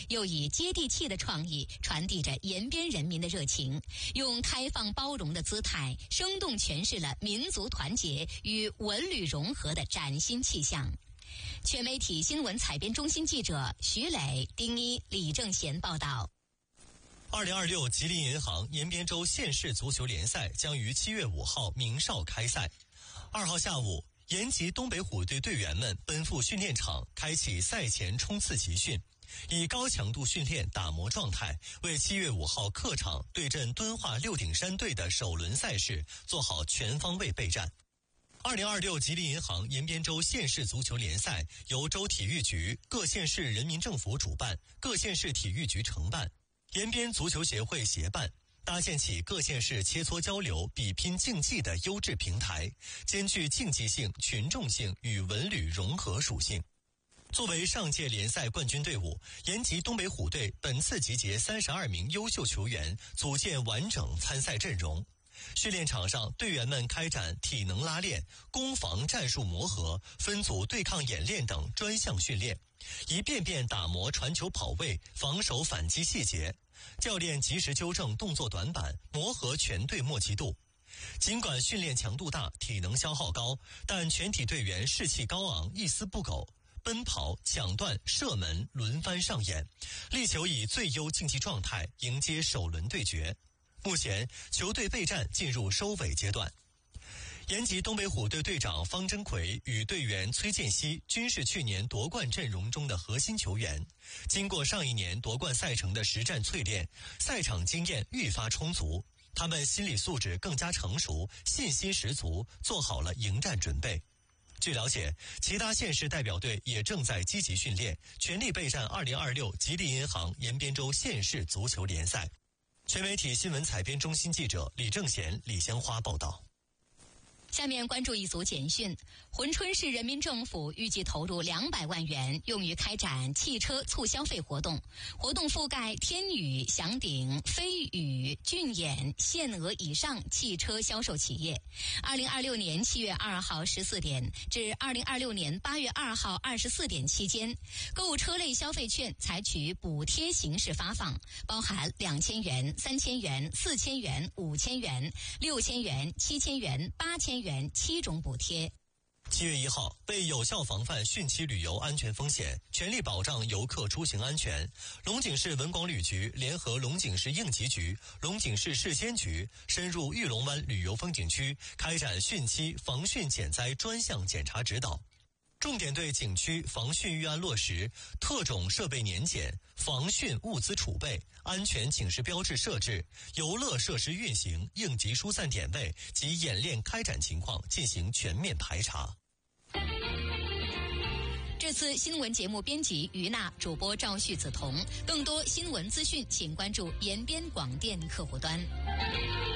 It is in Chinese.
又以接地气的创意传递着延边人民的热情，用开放包容的姿态，生动诠释了民族团结与文旅融合的崭新气象。全媒体新闻采编中心记者徐磊、丁一、李正贤报道。 2026吉林银行延边州县市足球联赛将于7月5号鸣哨开赛。2号下午，延吉东北虎队队员们奔赴训练场，开启赛前冲刺集训，以高强度训练打磨状态，为7月5号客场对阵敦化六顶山队的首轮赛事做好全方位备战。2026吉林银行延边州县市足球联赛由州体育局、各县市人民政府主办，各县市体育局承办，延边足球协会协办，搭建起各县市切磋交流、比拼竞技的优质平台，兼具竞技性、群众性与文旅融合属性。作为上届联赛冠军队伍，延吉东北虎队本次集结32名优秀球员，组建完整参赛阵容。训练场上，队员们开展体能拉练、攻防战术磨合、分组对抗演练等专项训练，一遍遍打磨传球跑位、防守反击细节。教练及时纠正动作短板，磨合全队默契度。尽管训练强度大、体能消耗高，但全体队员士气高昂，一丝不苟，奔跑、抢断、射门轮番上演，力求以最优竞技状态迎接首轮对决。目前，球队备战进入收尾阶段。延吉东北虎队队长方真奎与队员崔建熙均是去年夺冠阵容中的核心球员，经过上一年夺冠赛程的实战淬炼，赛场经验愈发充足，他们心理素质更加成熟，信心十足，做好了迎战准备。据了解，其他县市代表队也正在积极训练，全力备战2026吉林银行延边州县市足球联赛。全媒体新闻采编中心记者李正贤、李香花报道。 下面关注一组简讯。珲春市人民政府预计投入200万元，用于开展汽车促消费活动。活动覆盖天宇、祥鼎、飞宇、俊眼、限额以上汽车销售企业。2026年7月2号14点至2026年8月2号24点期间，购物车类消费券采取补贴形式发放，包含2000元、3000元、4000元、5000元、6000元、7000元、8000元7种补贴。 7月1号，为有效防范汛期旅游安全风险，全力保障游客出行安全，龙井市文广旅局联合龙井市应急局、龙井市市监局深入玉龙湾旅游风景区，开展汛期防汛减灾专项检查指导，重点对景区防汛预案落实、特种设备年检、防汛物资储备、安全警示标志设置、游乐设施运行、应急疏散点位及演练开展情况进行全面排查。 这次新闻节目编辑于娜，主播赵旭、子彤。更多新闻资讯，请关注延边广电客户端。